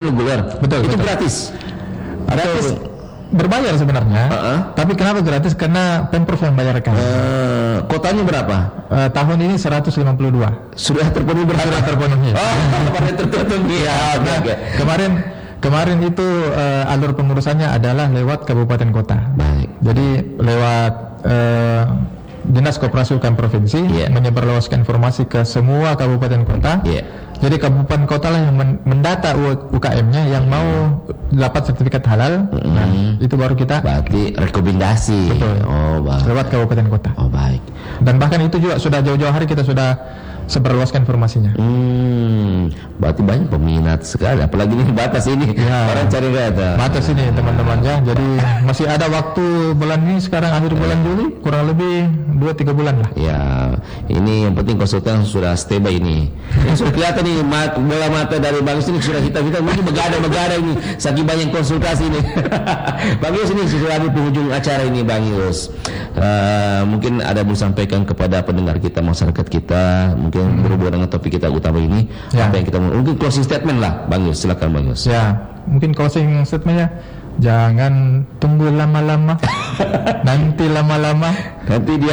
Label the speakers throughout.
Speaker 1: reguler.
Speaker 2: Betul.
Speaker 1: Itu
Speaker 2: betul.
Speaker 1: gratis.
Speaker 2: Gratis. Berbayar sebenarnya. Tapi kenapa gratis? Karena Pemprov yang bayarkan.
Speaker 1: Kotanya berapa?
Speaker 2: Tahun ini 152.
Speaker 1: Sudah terpenuhi berapa?
Speaker 2: Sudah terpenuhi.
Speaker 1: Kemarin terpenuhi. Ya, oke.
Speaker 2: Kemarin itu alur pengurusannya adalah lewat kabupaten kota.
Speaker 1: Baik.
Speaker 2: Jadi lewat Dinas Koperasi UKM Provinsi menyebarluaskan informasi ke semua kabupaten kota. Jadi kabupaten kota lah yang mendata UKM-nya yang mau dapat sertifikat halal. Nah, itu baru kita
Speaker 1: berarti rekomendasi.
Speaker 2: Betul.
Speaker 1: Oh, baik.
Speaker 2: Lewat kabupaten kota.
Speaker 1: Oh, baik.
Speaker 2: Dan bahkan itu juga sudah jauh-jauh hari kita sudah sebarluaskan informasinya.
Speaker 1: Berarti banyak peminat sekali. Apalagi ini batas ini. Orang cari data.
Speaker 2: Batas ini teman-teman ya. Jadi masih ada waktu bulan ini, sekarang akhir bulan Juli, kurang lebih 2-3 bulan lah.
Speaker 1: Ya, ini yang penting konsultan sudah stay by ini. Yang sudah kelihatan nih bola mata dari Bang Yus ini sudah hitam-hitam, mungkin begadang ini saking banyak konsultasi ini. Bang Yus ini sudah di penghujung acara ini Bang Yus. Mungkin ada mau sampaikan kepada pendengar kita, masyarakat kita, mungkin berhubungan dengan topik kita utama ini, apa yang kita mungkin closing statement lah Bang Yus, silakan Bang Yus.
Speaker 2: Ya, mungkin closing statementnya, jangan tunggu lama-lama, nanti lama-lama,
Speaker 1: nanti dia.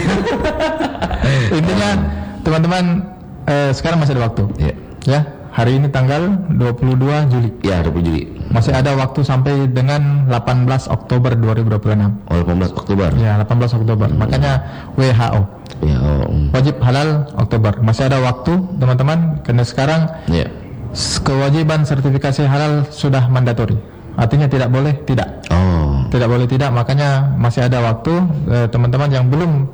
Speaker 2: Intinya teman-teman, sekarang masih ada waktu. Ya, hari ini tanggal 22 Juli.
Speaker 1: Ya, 20 Juli.
Speaker 2: Masih ada waktu sampai dengan 18 Oktober 2026.
Speaker 1: Oh, 18 Oktober.
Speaker 2: Ya, 18 Oktober. Makanya WHO. Wajib halal Oktober. Masih ada waktu, teman-teman. Karena sekarang kewajiban sertifikasi halal sudah mandatori. Artinya tidak boleh tidak. Tidak boleh tidak. Makanya masih ada waktu, teman-teman yang belum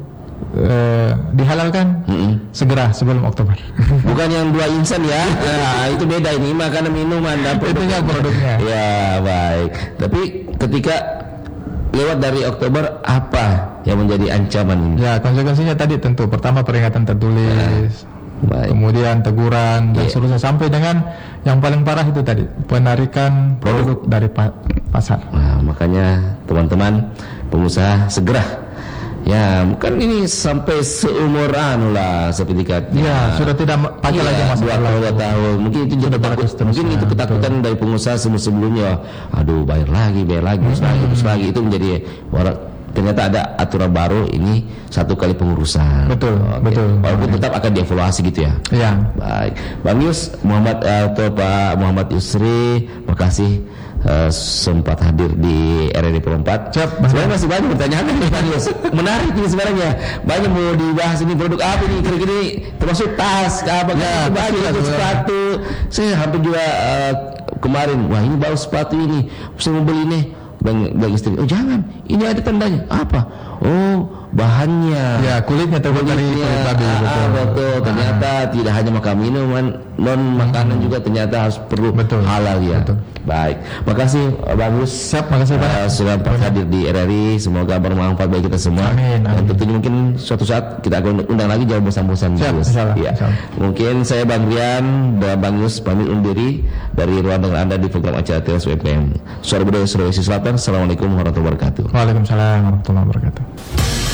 Speaker 2: dihalalkan segera sebelum Oktober.
Speaker 1: Bukan yang 2 insan ya. Itu beda, ini makanan minuman.
Speaker 2: Itunya produknya.
Speaker 1: Ya, baik. Tapi ketika lewat dari Oktober, apa yang menjadi ancaman ini?
Speaker 2: Ya, konsekuensinya tadi tentu pertama peringatan tertulis, kemudian teguran dan seterusnya, sampai dengan yang paling parah itu tadi penarikan produk dari pasar.
Speaker 1: Nah, makanya teman-teman pengusaha segera. Ya, bukan ini sampai seumur lah sertifikatnya.
Speaker 2: Ya, sudah tidak pakai lagi masa
Speaker 1: 2 tahun. Mungkin itu juga mungkin itu ketakutan dari pengusaha sebelumnya. Aduh, bayar lagi, terus lagi. Itu menjadi ternyata ada aturan baru ini 1 kali pengurusan.
Speaker 2: Betul.
Speaker 1: Walaupun tetap akan dievaluasi gitu ya.
Speaker 2: Ya.
Speaker 1: Baik. Bang Yus, Pak Muhammad Yusri, makasih sempat hadir di RRI Pro 4. Sebenarnya masih banyak pertanyaan nih Bang Yus. Menarik ini sebenarnya. Banyak mau dibahas ini, produk apa nih kira-kira, termasuk tas, baju, sepatu. Saya hampir juga kemarin, wah ini baru sepatu ini, saya mau beli nih. Bang istri, oh jangan, ini ada tandanya. Apa? Oh, bahannya.
Speaker 2: Ya, kulitnya terbuat dari kulit babi.
Speaker 1: Betul. Ternyata tidak hanya makan minuman, non makanan juga ternyata harus perlu halal ya. Betul. Baik, makasih Bang Yus.
Speaker 2: Siap, makasih Pak.
Speaker 1: Sudah hadir di RRI, semoga bermanfaat bagi kita semua.
Speaker 2: Amin.
Speaker 1: Dan tentunya mungkin suatu saat kita akan undang lagi jauh bosan-bosan.
Speaker 2: Siap,
Speaker 1: ya. Mungkin saya Bang Rian dan Bang Yus pamit undur diri dari ruang dengan Anda di program acara Teras WPM. Suara Budaya Sulawesi Selatan. Assalamualaikum warahmatullahi wabarakatuh.
Speaker 2: Waalaikumsalam warahmatullahi wabarakatuh.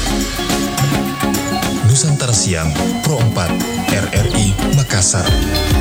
Speaker 3: Nusantara Siang Pro 4 RRI Makassar.